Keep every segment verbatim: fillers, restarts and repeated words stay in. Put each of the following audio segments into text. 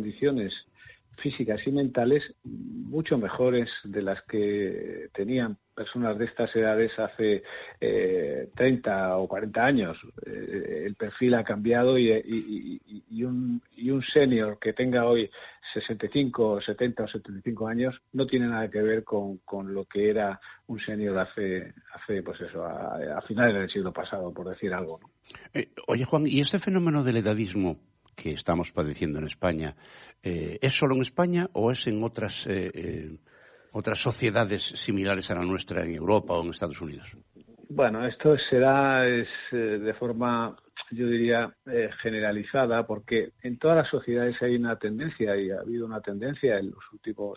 condiciones físicas y mentales mucho mejores de las que tenían personas de estas edades hace eh, treinta o cuarenta años. Eh, el perfil ha cambiado y, y, y, y un, y un senior que tenga hoy sesenta y cinco, setenta o setenta y cinco años no tiene nada que ver con, con lo que era un senior hace, hace pues eso, a, a finales del siglo pasado, por decir algo, ¿no? Eh, oye, Juan, ¿y este fenómeno del edadismo que estamos padeciendo en España, eh, ¿es solo en España o es en otras eh, eh, otras sociedades similares a la nuestra en Europa o en Estados Unidos? Bueno, esto será es, eh, de forma, yo diría, eh, generalizada, porque en todas las sociedades hay una tendencia, y ha habido una tendencia en los últimos,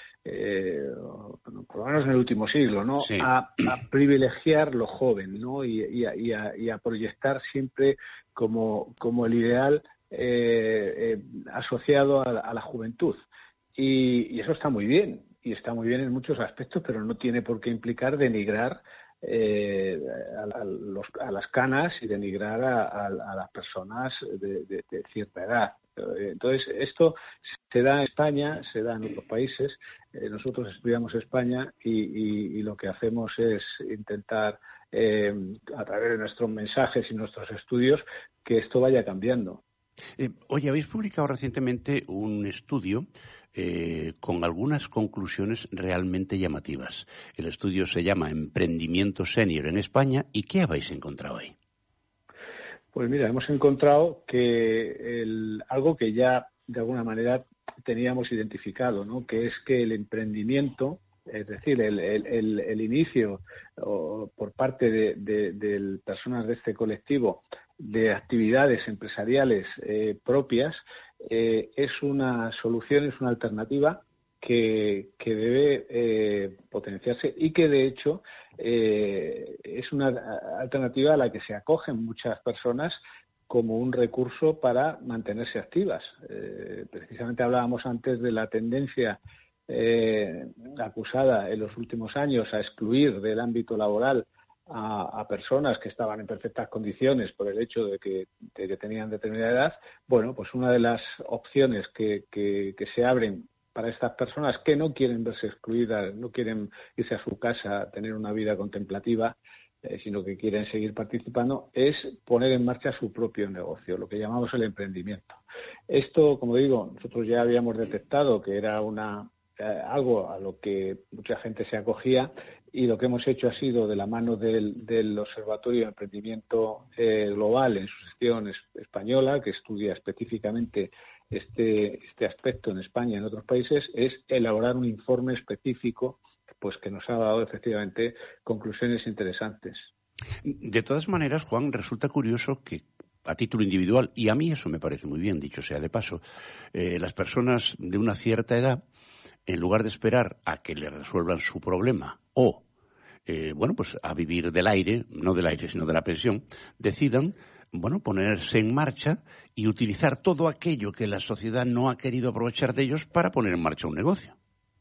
eh, por lo menos en el último siglo, ¿no? Sí. A, a privilegiar lo joven, ¿no? Y, y, a, y, a, y a proyectar siempre como, como el ideal eh, eh, asociado a, a la juventud. Y, y eso está muy bien, y está muy bien en muchos aspectos, pero no tiene por qué implicar denigrar eh, a, a, los, a las canas y denigrar a, a, a las personas de, de, de cierta edad. Entonces, esto se da en España, se da en otros países. Eh, nosotros estudiamos España y, y, y lo que hacemos es intentar, eh, a través de nuestros mensajes y nuestros estudios, que esto vaya cambiando. Eh, oye, habéis publicado recientemente un estudio eh, con algunas conclusiones realmente llamativas. El estudio se llama Emprendimiento Senior en España. ¿Y qué habéis encontrado ahí? Pues mira, hemos encontrado que el, algo que ya de alguna manera teníamos identificado, ¿no? Que es que el emprendimiento, es decir, el, el, el, el inicio o, por parte de, de, de personas de este colectivo de actividades empresariales eh, propias, eh, es una solución, es una alternativa que, que debe eh, potenciarse y que de hecho eh, es una alternativa a la que se acogen muchas personas como un recurso para mantenerse activas. Eh, precisamente hablábamos antes de la tendencia eh, acusada en los últimos años a excluir del ámbito laboral A, a personas que estaban en perfectas condiciones por el hecho de que, de que tenían determinada edad. Bueno, pues una de las opciones que, que, que se abren para estas personas que no quieren verse excluidas, no quieren irse a su casa, tener una vida contemplativa, eh, sino que quieren seguir participando, es poner en marcha su propio negocio, lo que llamamos el emprendimiento. Esto, como digo, nosotros ya habíamos detectado que era una eh, algo a lo que mucha gente se acogía, y lo que hemos hecho ha sido, de la mano del, del Observatorio de Emprendimiento eh, Global en su sección es, española, que estudia específicamente este, este aspecto en España y en otros países, es elaborar un informe específico pues que nos ha dado efectivamente conclusiones interesantes. De todas maneras, Juan, resulta curioso que a título individual, y a mí eso me parece muy bien, dicho sea de paso, eh, las personas de una cierta edad, en lugar de esperar a que le resuelvan su problema o, eh, bueno, pues a vivir del aire, no del aire, sino de la pensión, decidan, bueno, ponerse en marcha y utilizar todo aquello que la sociedad no ha querido aprovechar de ellos para poner en marcha un negocio.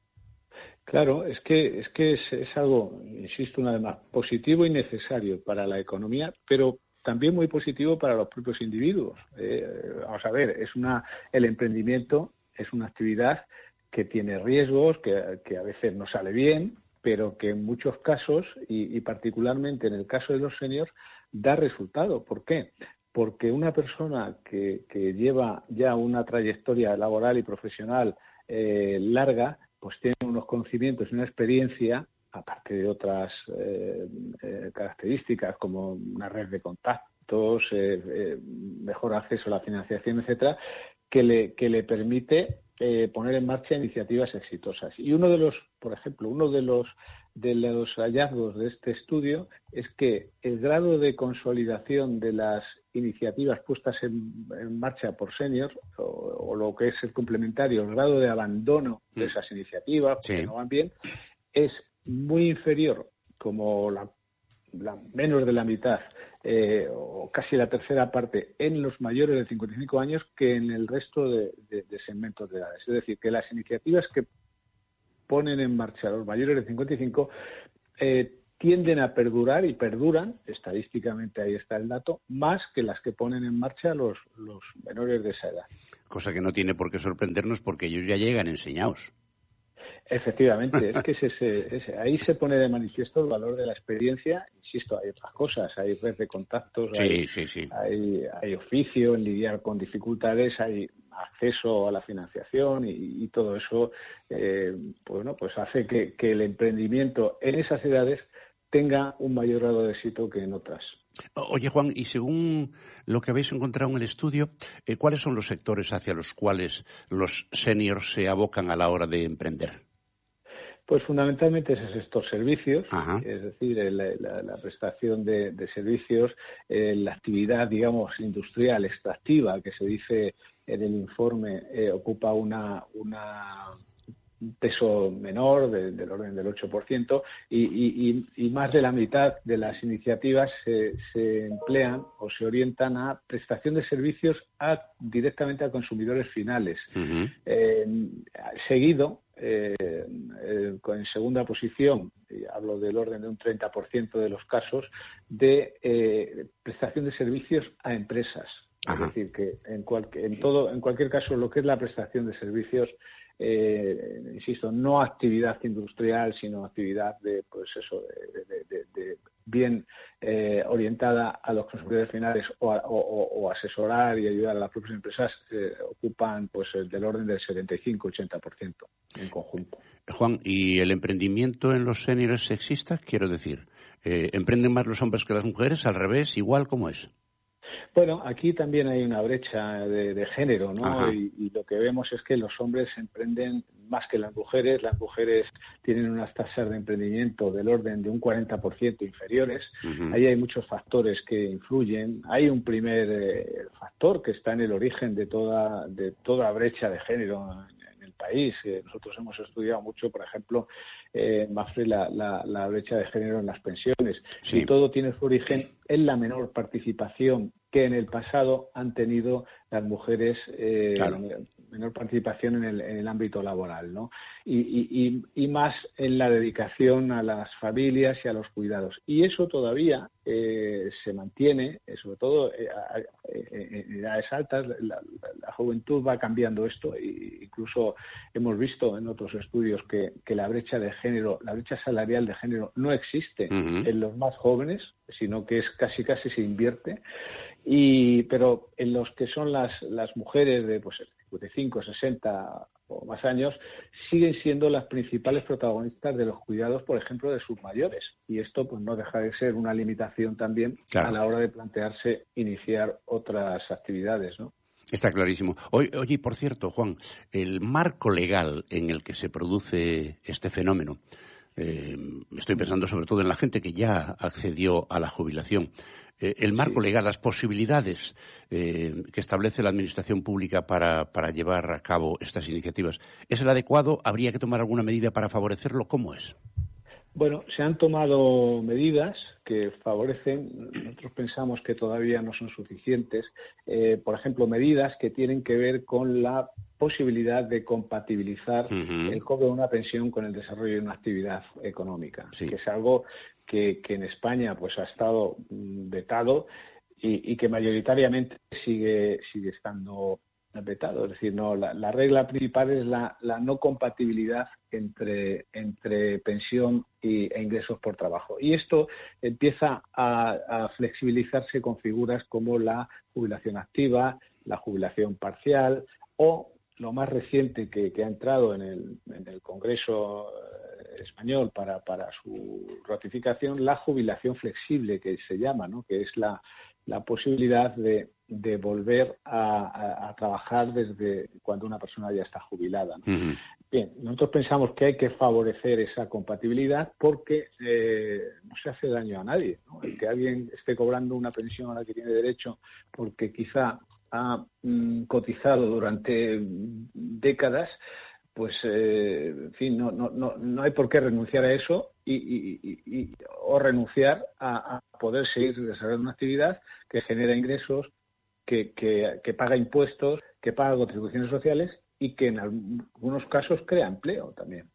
Claro, es que es que es, es algo, insisto una vez más, positivo y necesario para la economía, pero también muy positivo para los propios individuos. Eh, vamos a ver, es una el emprendimiento es una actividad que tiene riesgos, que, que a veces no sale bien, pero que en muchos casos, y, y particularmente en el caso de los seniors, da resultado. ¿Por qué? Porque una persona que, que lleva ya una trayectoria laboral y profesional eh, larga, pues tiene unos conocimientos y una experiencia, aparte de otras eh, eh, características como una red de contactos, eh, eh, mejor acceso a la financiación, etcétera, que le, que le permite eh, poner en marcha iniciativas exitosas. Y uno de los, por ejemplo, uno de los de los hallazgos de este estudio es que el grado de consolidación de las iniciativas puestas en, en marcha por seniors, o, o lo que es el complementario, el grado de abandono de esas iniciativas, porque Sí. no van bien, es muy inferior, como la, la menos de la mitad, eh, o casi la tercera parte, en los mayores de cincuenta y cinco años que en el resto de, de, de segmentos de edades. Es decir, que las iniciativas que ponen en marcha los mayores de cincuenta y cinco eh, tienden a perdurar y perduran, estadísticamente ahí está el dato, más que las que ponen en marcha los, los menores de esa edad. Cosa que no tiene por qué sorprendernos porque ellos ya llegan enseñados. Efectivamente, es que ese, ese, ese, ahí se pone de manifiesto el valor de la experiencia. Insisto, hay otras cosas, hay red de contactos, sí, hay, sí, sí. Hay, hay oficio en lidiar con dificultades, hay acceso a la financiación y, y todo eso, eh, pues, ¿no? pues hace que, que el emprendimiento en esas edades tenga un mayor grado de éxito que en otras. Oye, Juan, y según lo que habéis encontrado en el estudio, eh, ¿cuáles son los sectores hacia los cuales los seniors se abocan a la hora de emprender? Pues fundamentalmente es el sector servicios, Ajá. Es decir, la, la, la prestación de, de servicios, eh, la actividad, digamos, industrial extractiva, que se dice en el informe, eh, ocupa una, una un peso menor, de, del orden del ocho por ciento, y, y, y más de la mitad de las iniciativas se, se emplean o se orientan a prestación de servicios a, directamente a consumidores finales. Uh-huh. Eh, seguido, eh, eh, en segunda posición, y hablo del orden de un treinta por ciento de los casos, de eh, prestación de servicios a empresas. Ajá. Es decir, que en, cual, en, todo, en cualquier caso, lo que es la prestación de servicios, Eh, insisto, no actividad industrial, sino actividad de, pues eso, de, de, de, de bien eh, orientada a los consumidores finales o, a, o, o asesorar y ayudar a las propias empresas, eh, ocupan pues el del orden del setenta y cinco a ochenta por ciento en conjunto. Juan, ¿y el emprendimiento en los seniors sexista? Quiero decir, eh, ¿emprenden más los hombres que las mujeres? ¿Al revés? ¿Igual? ¿Cómo es? Bueno, aquí también hay una brecha de, de género, ¿no? Y, y lo que vemos es que los hombres emprenden más que las mujeres. Las mujeres tienen unas tasas de emprendimiento del orden de un cuarenta por ciento inferiores. Uh-huh. Ahí hay muchos factores que influyen. Hay un primer eh, factor que está en el origen de toda, de toda brecha de género en el país. Eh, nosotros hemos estudiado mucho, por ejemplo, eh, Mafre, la, la, la brecha de género en las pensiones. Sí. Y todo tiene su origen en la menor participación que en el pasado han tenido las mujeres, eh, claro. menor participación en el, en el ámbito laboral, ¿no? Y, y, y más en la dedicación a las familias y a los cuidados. Y eso todavía eh, se mantiene, eh, sobre todo eh, en edades altas. La, la, la juventud va cambiando esto, e incluso hemos visto en otros estudios que, que la brecha de género, la brecha salarial de género no existe uh-huh. en los más jóvenes, sino que es casi casi se invierte. Y pero en los que son las las mujeres de pues cincuenta y cinco, sesenta o más años siguen siendo las principales protagonistas de los cuidados, por ejemplo, de sus mayores, y esto pues no deja de ser una limitación también claro. a la hora de plantearse iniciar otras actividades, ¿no? Está clarísimo. Oye, oye, por cierto, Juan, el marco legal en el que se produce este fenómeno, eh, estoy pensando sobre todo en la gente que ya accedió a la jubilación. Eh, el marco sí. legal, las posibilidades eh, que establece la Administración Pública para, para llevar a cabo estas iniciativas, ¿es el adecuado? ¿Habría que tomar alguna medida para favorecerlo? ¿Cómo es? Bueno, se han tomado medidas que favorecen, nosotros pensamos que todavía no son suficientes, eh, por ejemplo, medidas que tienen que ver con la posibilidad de compatibilizar uh-huh. el cobro de una pensión con el desarrollo de una actividad económica, sí. que es algo que, que en España pues ha estado vetado y, y que mayoritariamente sigue, sigue estando vetado. Es decir, no, la, la regla principal es la, la no compatibilidad entre, entre pensión y, e ingresos por trabajo. Y esto empieza a, a flexibilizarse con figuras como la jubilación activa, la jubilación parcial o lo más reciente que, que ha entrado en el, en el Congreso español para, para su ratificación, la jubilación flexible, que se llama, ¿no? Que es la, la posibilidad de, de volver a, a, a trabajar desde cuando una persona ya está jubilada, ¿no? Uh-huh. Bien, nosotros pensamos que hay que favorecer esa compatibilidad porque eh, no se hace daño a nadie, ¿no? El que alguien esté cobrando una pensión a la que tiene derecho porque quizá ha mm, cotizado durante décadas, pues, eh, en fin, no, no, no, no hay por qué renunciar a eso y, y, y, y o renunciar a, a poder seguir desarrollando una actividad que genera ingresos, que, que, que paga impuestos, que paga contribuciones sociales y que en algunos casos crea empleo también.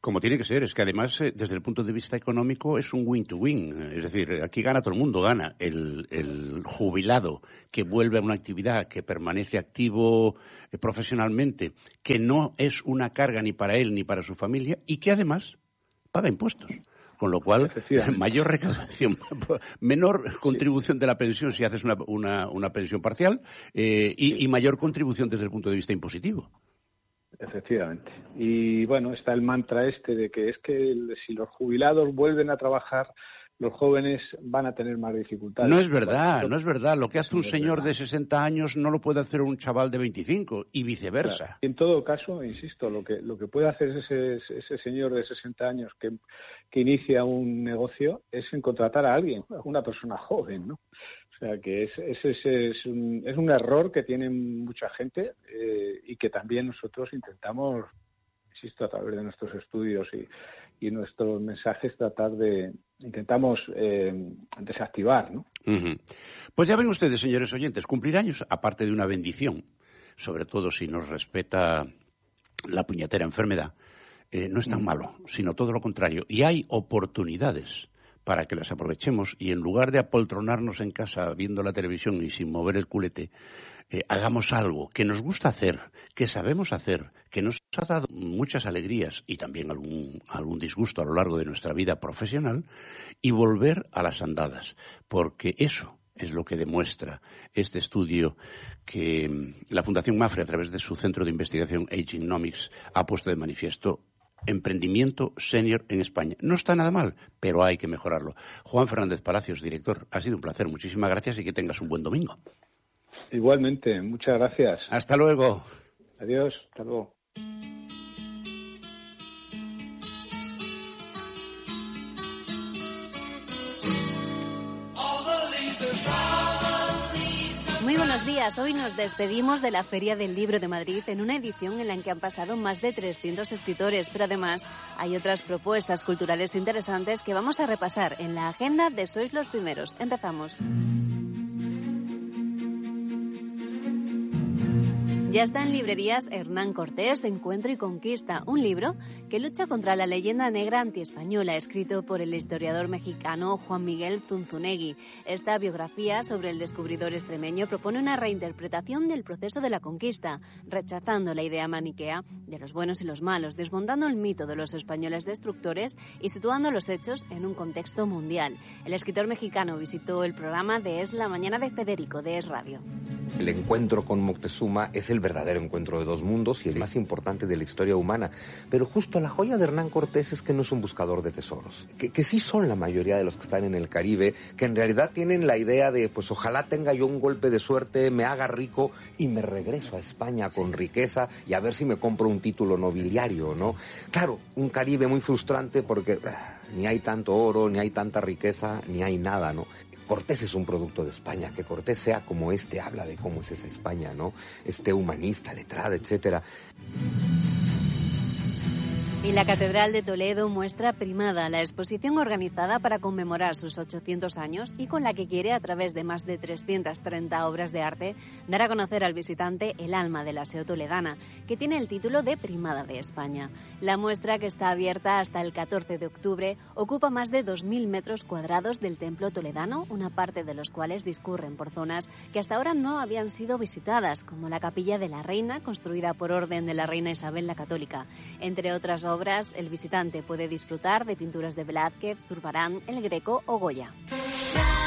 Como tiene que ser, es que además, eh, desde el punto de vista económico, es un win-to-win. Es decir, aquí gana todo el mundo, gana el, el jubilado que vuelve a una actividad, que permanece activo eh, profesionalmente, que no es una carga ni para él ni para su familia y que además paga impuestos. Con lo cual, mayor recaudación, menor contribución de la pensión si haces una, una, una pensión parcial eh, y, y mayor contribución desde el punto de vista impositivo. Efectivamente. Y bueno, está el mantra este de que es que el, si los jubilados vuelven a trabajar, los jóvenes van a tener más dificultades. No es verdad, bueno, no es verdad. Lo que hace un no señor de sesenta años no lo puede hacer un chaval de veinticinco y viceversa. Claro. En todo caso, insisto, lo que lo que puede hacer ese, ese señor de sesenta años que, que inicia un negocio es en contratar a alguien, a una persona joven, ¿no? O sea, que ese es, es, es, un, es un error que tiene mucha gente eh, y que también nosotros intentamos, insisto, a través de nuestros estudios y, y nuestros mensajes, tratar de, intentamos eh, desactivar, ¿no? Uh-huh. Pues ya ven ustedes, señores oyentes, cumplir años, aparte de una bendición, sobre todo si nos respeta la puñetera enfermedad, eh, no es tan malo, sino todo lo contrario. Y hay oportunidades para que las aprovechemos y en lugar de apoltronarnos en casa viendo la televisión y sin mover el culete, eh, hagamos algo que nos gusta hacer, que sabemos hacer, que nos ha dado muchas alegrías y también algún, algún disgusto a lo largo de nuestra vida profesional y volver a las andadas, porque eso es lo que demuestra este estudio que la Fundación MAFRE, a través de su centro de investigación Agenomics, ha puesto de manifiesto. Emprendimiento senior en España. No está nada mal, pero hay que mejorarlo. Juan Fernández Palacios, director, ha sido un placer. Muchísimas gracias y que tengas un buen domingo. Igualmente, muchas gracias. Hasta luego. Adiós, hasta luego. Muy buenos días. Hoy nos despedimos de la Feria del Libro de Madrid en una edición en la que han pasado más de trescientos escritores, pero además hay otras propuestas culturales interesantes que vamos a repasar en la agenda de Sois los Primeros. Empezamos. Ya está en librerías Hernán Cortés, Encuentro y Conquista, un libro que lucha contra la leyenda negra antiespañola, escrito por el historiador mexicano Juan Miguel Zunzunegui. Esta biografía sobre el descubridor extremeño propone una reinterpretación del proceso de la conquista, rechazando la idea maniquea de los buenos y los malos, desmontando el mito de los españoles destructores y situando los hechos en un contexto mundial. El escritor mexicano visitó el programa de Es la Mañana de Federico, de Es Radio. El encuentro con Moctezuma es el verdadero encuentro de dos mundos y el más importante de la historia humana. Pero justo la joya de Hernán Cortés es que no es un buscador de tesoros. Que, que sí son la mayoría de los que están en el Caribe, que en realidad tienen la idea de, pues ojalá tenga yo un golpe de suerte, me haga rico y me regreso a España con riqueza y a ver si me compro un título nobiliario, ¿no? Claro, un Caribe muy frustrante porque uh, ni hay tanto oro, ni hay tanta riqueza, ni hay nada, ¿no? Cortés es un producto de España, que Cortés sea como este, habla de cómo es esa España, ¿no? Este humanista, letrado, etcétera. Y la Catedral de Toledo muestra Primada, la exposición organizada para conmemorar sus ochocientos años y con la que quiere, a través de más de trescientas treinta obras de arte, dar a conocer al visitante el alma de la S E O toledana, que tiene el título de Primada de España. La muestra, que está abierta hasta el catorce de octubre, ocupa más de dos mil metros cuadrados del templo toledano, una parte de los cuales discurren por zonas que hasta ahora no habían sido visitadas, como la Capilla de la Reina, construida por orden de la reina Isabel la Católica. Entre otras obras, obras, el visitante puede disfrutar de pinturas de Velázquez, Zurbarán, El Greco o Goya.